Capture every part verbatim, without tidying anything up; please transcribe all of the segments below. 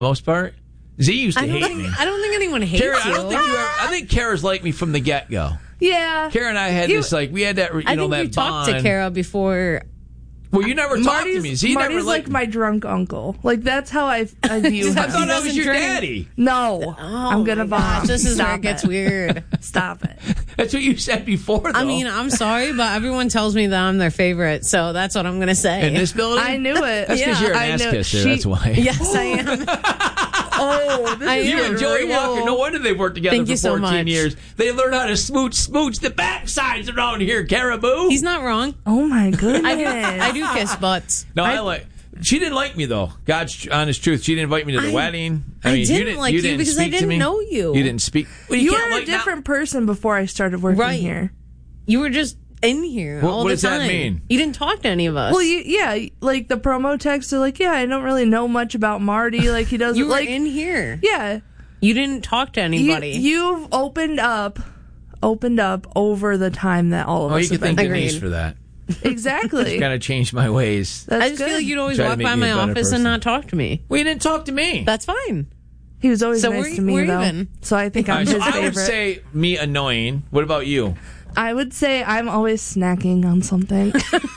most part. Z used to I don't hate think, me. I don't think anyone hates Kara, you. I don't think you ever, I think Kara's like me from the get-go. Yeah. Kara and I had You- this, like, we had that, you I know, think that you talked bond. to Kara before. Well, you never talked Marty's, to me. Z Marty's never like liked my drunk uncle. Like, that's how I, I view him. I thought I was doesn't your drink. daddy. No. Oh, I'm going to my gosh, bomb. This is Stop where it gets it. weird. Stop it. That's what you said before, though. I mean, I'm sorry, but everyone tells me that I'm their favorite, so that's what I'm going to say. in this building? I knew it. That's because Yeah, you're an I ass know. kisser. She- That's why. Yes, I am. Oh, this I is am. You and Joey real. Walker, no wonder they worked together Thank for you so fourteen much. years. They learned how to smooch, smooch the backsides around here, Caribou. He's not wrong. Oh, my goodness. I do, I do kiss butts. no, I, like. She didn't like me though. God's honest truth. She didn't invite me to the I- wedding. I mean, didn't you didn't like you you didn't because I speak to didn't me. know you. You didn't speak. Well, You can't were a like now- different person before I started working Right. here. You were just in here What- all what the does that time. mean? You didn't talk to any of us. Well, you, yeah, like the promo texts are like, yeah, I don't really know much about Marty. Like he doesn't you were like. in here. Yeah, You didn't talk to anybody. You, you've opened up, opened up over the time that all of Oh, us you could have thank been. Agreed. Denise for that. Exactly. Kind of changed my ways. That's I just good. feel like you'd always Try to walk make by me a my better office person. and not talk to me. Well, you didn't talk to me. That's fine. He was always So nice we're- to me we're though. even. So I think All I'm right, so his I favorite. would say me annoying. What about you? I would say I'm always snacking on something.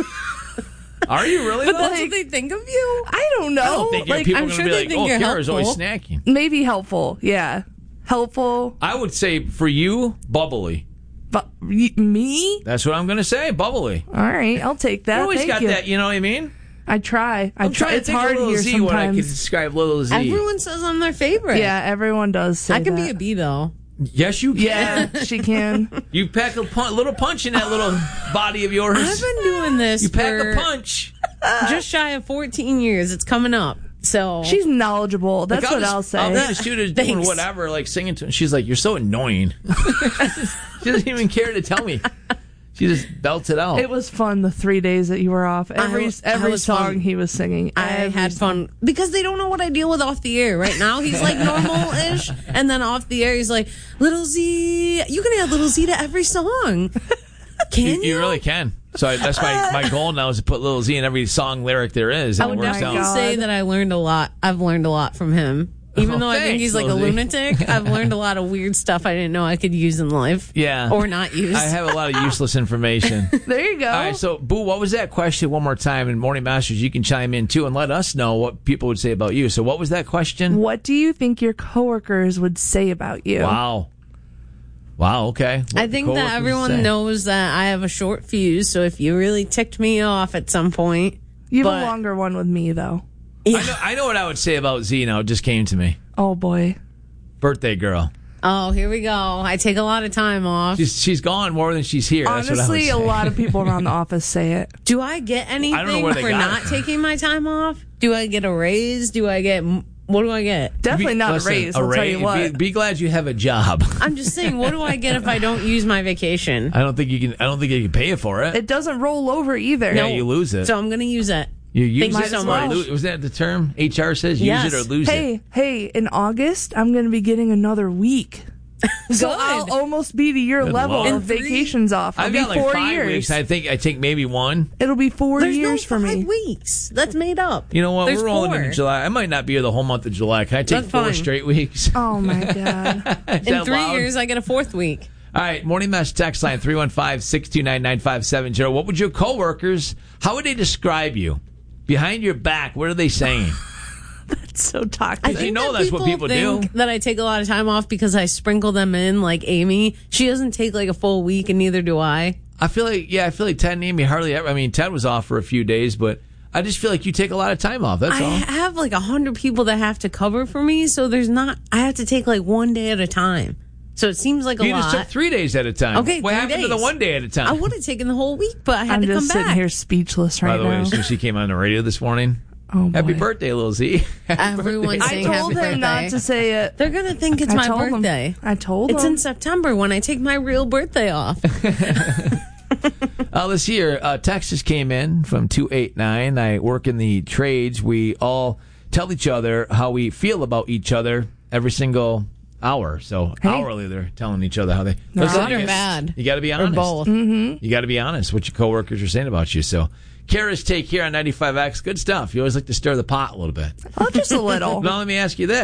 Are you really? But though? that's what they think of you. I don't know. I don't think like people I'm are going sure to be they like, think oh, you're Kara's always helpful. snacking. maybe helpful. Yeah, helpful. I would say for you, bubbly. But y- me? That's what I'm going to say, bubbly. All right, I'll take that. You always Thank got you. that, you know what I mean? I try. I I'm try. trying to It's think of hard Little here Z when I can sometimes. describe Little Z. Everyone says I'm their favorite. Yeah, everyone does say I can be that. a B though. Yes, you can. Yeah, she can. You pack a pun- little punch in that little body of yours. I've been doing this you pack for a punch. just shy of fourteen years. It's coming up. So She's knowledgeable. That's Like, what just, I'll say. I'll be the student doing Thanks. whatever, like singing to him. She's like, "You're so annoying." She doesn't even care to tell me. She just belts it out. It was fun the three days that you were off. Every I- every I was song fun. he was singing. I every had song. fun because they don't know what I deal with off the air. Right now, he's like normal-ish, and then off the air, he's like, "Little Z, you can add Little Z to every song." Can you? you, you really can. So I, that's my, my goal now is to put Little Z in every song lyric there is. I And it would works definitely out. God. say that I learned a lot. I've learned a lot from him. Even Oh, though I think thanks, he's like a Lil Z. lunatic, I've learned a lot of weird stuff I didn't know I could use in life. Yeah. Or not use. I have a lot of useless information. There you go. All right, so Boo, what was that question one more time? And Morning Masters, you can chime in too and let us know what people would say about you. So what was that question? What do you think your coworkers would say about you? Wow. Wow, okay. What I think coworkers that everyone say. knows that I have a short fuse, so if you really ticked me off at some point. You have but- a longer one with me though. Yeah. I know, I know what I would say about Z now. It just came to me. Oh boy. Birthday girl. Oh, here we go. I take a lot of time off. She's she's gone more than she's here. That's what I Honestly, would a say. lot of people around the office say it. Do I get anything where they for got not it from. taking my time off? Do I get a raise? Do I get. What do I get? Definitely Be- not listen, a raise. I'll tell you raise- what. Be, be glad you have a job. I'm just saying, what do I get if I don't use my vacation? I don't think you can. I don't think you can pay it for it. It doesn't roll over either. yeah, you lose it. So I'm going to use it. you use Thank it you so or much. lose- Was that the term H R says? Yes. Use it or lose Hey, it. hey, in August, I'm going to be getting another week. So Good. I'll almost be to your Good level Lord. of vacations off. It'll I've be got like four five years. weeks. I think I take maybe one. It'll be four There's years no for five me. weeks. That's made up. You know what? There's We're rolling four. into July. I might not be here the whole month of July. Can I take That's four fine. straight weeks? Oh my god. Is In that three loud? years, I get a fourth week. All right, Morning Mesh text line three one five, six two nine, nine five seven zero. What would your coworkers, how would they describe you? Behind your back, what are they saying? So toxic. I you think know that that's what people do. think that I take a lot of time off because I sprinkle them in like Amy. She doesn't take like a full week, and neither do I. I feel like, yeah, I feel like Ted and Amy hardly ever, I mean, Ted was off for a few days, but I just feel like you take a lot of time off. That's I all. have like a hundred people that have to cover for me, so there's not. I have to take like one day at a time. So it seems like a You lot. just took three days at a time. Okay, what three happened to the days. one day at a time? I would have taken the whole week, but I had I'm to just come sitting back. here speechless right By the way, now. so she came on the radio this morning. Oh, Happy boy. birthday, Lil Z. Everyone's I saying told happy him birthday. not to say it. They're gonna think it's I my told him. birthday. I told It's him. in September when I take my real birthday off. Uh, this year, uh, Texas came in from two eight nine. I work in the trades. We all tell each other how we feel about each other every single hour. So Hey. hourly, they're telling each other how they. No, Listen, good I or guess bad? You got to be Or honest. both. Mm-hmm. You got to be honest what your coworkers are saying about you. So Kara's take here on ninety-five X. Good stuff. You always like to stir the pot a little bit. Oh, just a little. Now, let me ask you this.